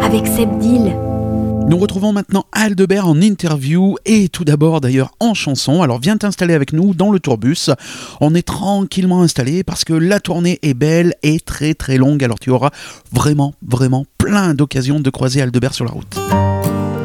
avec Seb Dill. Nous retrouvons maintenant Aldebert en interview et tout d'abord d'ailleurs en chanson. Alors viens t'installer avec nous dans le tourbus. On est tranquillement installé parce que la tournée est belle et très très longue. Alors tu auras vraiment plein d'occasions de croiser Aldebert sur la route.